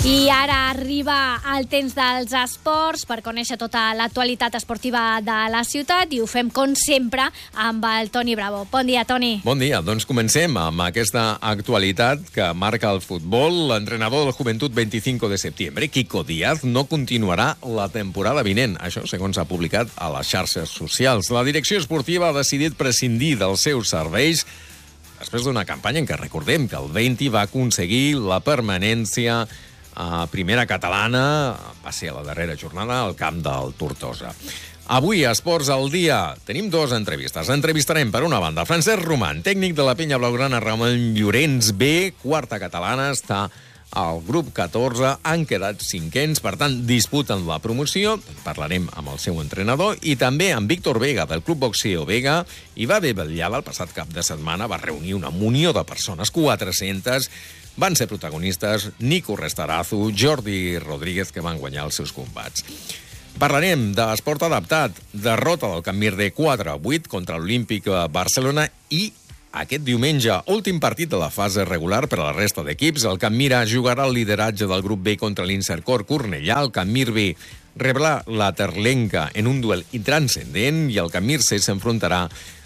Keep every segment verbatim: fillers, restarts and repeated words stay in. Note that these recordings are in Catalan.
I ara arriba el temps dels esports per conèixer tota l'actualitat esportiva de la ciutat i ho fem, com sempre, amb el Toni Bravo. Bon dia, Toni. Bon dia. Doncs comencem amb aquesta actualitat que marca el futbol. L'entrenador del Joventut veinticinco de setembre, Quico Díaz, no continuarà la temporada vinent. Això segons s'ha publicat a les xarxes socials. La direcció esportiva ha decidit prescindir dels seus serveis després d'una campanya en què recordem que el Veinti va aconseguir la permanència a primera catalana, va ser a la darrera jornada al camp del Tortosa. Avui, a Esports al dia, tenim dues entrevistes. Entrevistarem, per una banda, Francesc Roman, tècnic de la penya blaugrana Ramon Llorenç B, quarta catalana, està al grup catorze, han quedat cinquens, per tant, disputen la promoció. Parlarem amb el seu entrenador i també amb Víctor Vega, del Club Boxeo Vega, i va haver vetllada el passat cap de setmana, va reunir una munió de persones, quatre-centes. Van ser protagonistes Nico Restarazu, Jordi Rodríguez, que van guanyar els seus combats. Parlarem d'esport adaptat, derrota del Can Mir de quatre a vuit contra l'Olímpic Barcelona i aquest diumenge, últim partit de la fase regular per a la resta d'equips. El Can Mir jugarà el lideratge del grup B contra l'Insercor Cornellà. El Can Mir B rebrà la Terlenca en un duel intranscendent i el Can Mir C s'enfrontarà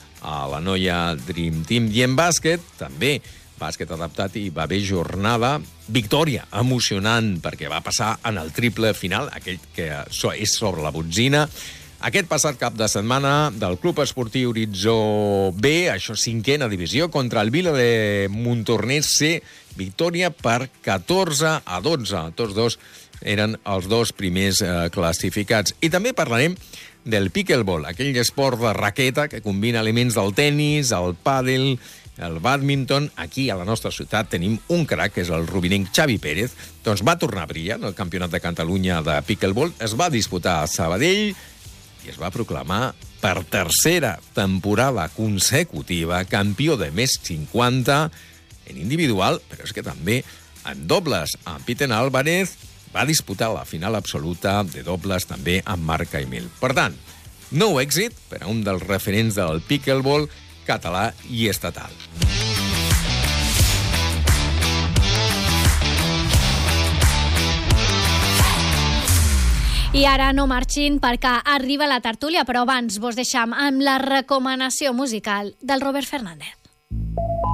a la Noia Dream Team. I en bàsquet, també, bàsquet adaptat, i va haver jornada, victòria emocionant, perquè va passar en el triple final, aquell que és sobre la botzina. Aquest passat cap de setmana del Club Esportiu Horitzó B, això cinquena divisió, contra el Vila de Montornès C, victòria per catorze a dotze. Tots dos eren els dos primers eh, classificats. I també parlarem del pickleball, aquell esport de raqueta que combina elements del tennis, el pàdel, el bàdminton. Aquí, a la nostra ciutat, tenim un crac, que és el rubinenc Xavi Pérez. Doncs va tornar a brillar en el Campionat de Catalunya de pickleball. Es va disputar a Sabadell i es va proclamar per tercera temporada consecutiva campió de més cinquanta en individual, però és que també en dobles. En Piten Álvarez va disputar la final absoluta de dobles també amb Marc Caimil. Per tant, nou èxit per a un dels referents del pickleball català i estatal. I ara no marxin perquè arriba la tertúlia, però abans vos deixam amb la recomanació musical del Robert Fernández.